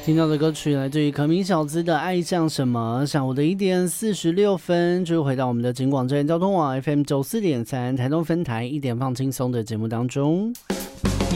听到的歌曲来自于可名小子的《爱像什么》。上午的1:46，就回到我们的警广站交通网 FM 94.3台东分台1点放轻松的节目当中。